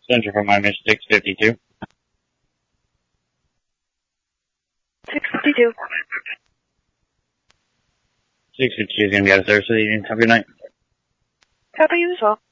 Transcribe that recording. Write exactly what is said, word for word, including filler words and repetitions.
Center for Miami six fifty-two. six fifty-two. six fifty-two is going to be out of service. Have a good night. How about you as well?